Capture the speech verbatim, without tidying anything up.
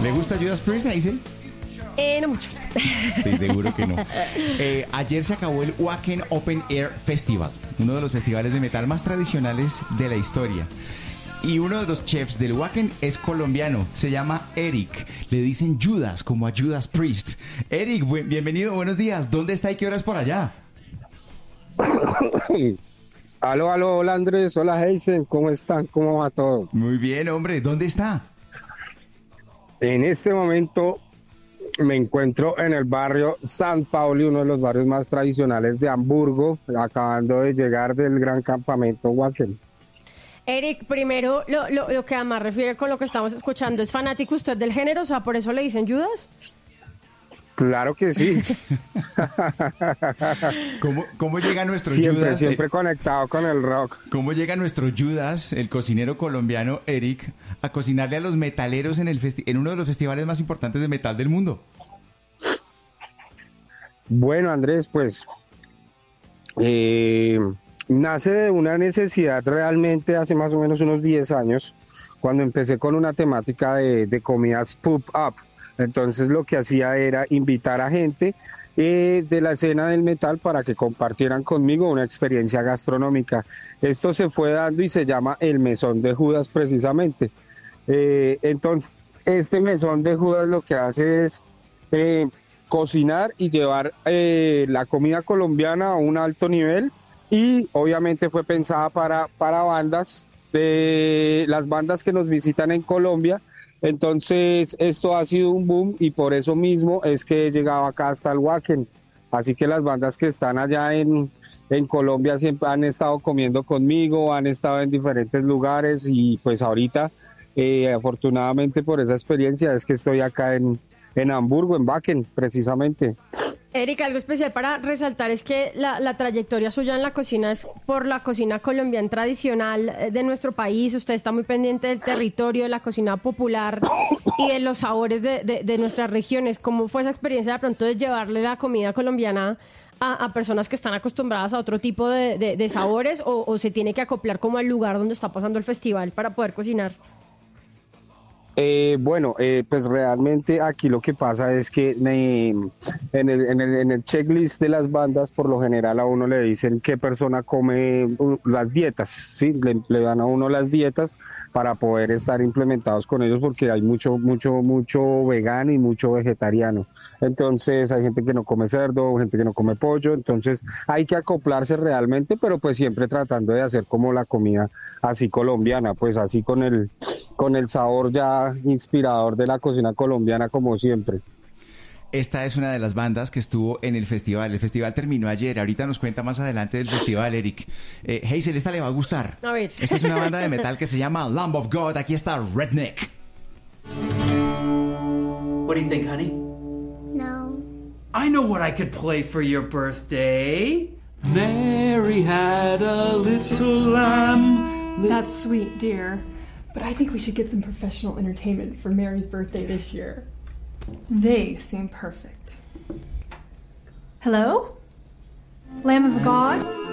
¿Le gusta Judas Priest, Hazel? Eh, no mucho. Estoy seguro que no. Eh, ayer se acabó el Wacken Open Air Festival, uno de los festivales de metal más tradicionales de la historia. Y uno de los chefs del Wacken es colombiano, se llama Eric. Le dicen Judas, como a Judas Priest. Eric, buen, bienvenido, buenos días. ¿Dónde está y qué hora es por allá? Aló, aló, hola Andrés, hola Hazel, ¿cómo están? ¿Cómo va todo? Muy bien, hombre, ¿dónde está? En este momento me encuentro en el barrio San Pauli, uno de los barrios más tradicionales de Hamburgo, acabando de llegar del gran campamento Wacken. Eric, primero, lo, lo, lo que además refiere con lo que estamos escuchando, ¿es fanático usted del género? O sea, ¿por eso le dicen Judas? Claro que sí. ¿Cómo, cómo llega nuestro siempre, Judas? Siempre conectado con el rock. ¿Cómo llega nuestro Judas, el cocinero colombiano Eric, a cocinarle a los metaleros en, el festi- en uno de los festivales más importantes de metal del mundo? Bueno, Andrés, pues eh, nace de una necesidad realmente hace más o menos unos diez años, cuando empecé con una temática de, de comidas pub-up. Entonces lo que hacía era invitar a gente eh, de la escena del metal para que compartieran conmigo una experiencia gastronómica. Esto se fue dando y se llama el Mesón de Judas precisamente. Eh, entonces, este Mesón de Judas lo que hace es eh, cocinar y llevar eh, la comida colombiana a un alto nivel, y obviamente fue pensada para, para bandas, de las bandas que nos visitan en Colombia. Entonces esto ha sido un boom y por eso mismo es que he llegado acá hasta el Wacken. Así que las bandas que están allá en, en Colombia siempre han estado comiendo conmigo, han estado en diferentes lugares, y pues ahorita eh, afortunadamente por esa experiencia es que estoy acá en, en Hamburgo, en Wacken precisamente. Eric, algo especial para resaltar es que la, la trayectoria suya en la cocina es por la cocina colombiana tradicional de nuestro país. Usted está muy pendiente del territorio, de la cocina popular y de los sabores de, de, de nuestras regiones. ¿Cómo fue esa experiencia de pronto de llevarle la comida colombiana a, a personas que están acostumbradas a otro tipo de, de, de sabores, o, o se tiene que acoplar como al lugar donde está pasando el festival para poder cocinar? Eh, bueno, eh, pues realmente aquí lo que pasa es que me, en, el, en, el, en el checklist de las bandas, por lo general a uno le dicen qué persona come uh, las dietas, ¿sí? Le, le dan a uno las dietas para poder estar implementados con ellos, porque hay mucho, mucho, mucho vegano y mucho vegetariano. Entonces hay gente que no come cerdo, gente que no come pollo, entonces hay que acoplarse realmente, pero pues siempre tratando de hacer como la comida así colombiana, pues así con el, con el sabor ya inspirador de la cocina colombiana como siempre. Esta es una de las bandas que estuvo en el festival. El festival terminó ayer. Ahorita nos cuenta más adelante del festival, Eric. Eh, Hazel, esta le va a gustar. A ver. Esta es una banda de metal que se llama Lamb of God. Aquí está Redneck. What do you think, honey? No. I know what I could play for your birthday. Mary had a little lamb. That's sweet, dear. But I think we should get some professional entertainment for Mary's birthday this year. They seem perfect. Hello? Lamb of God?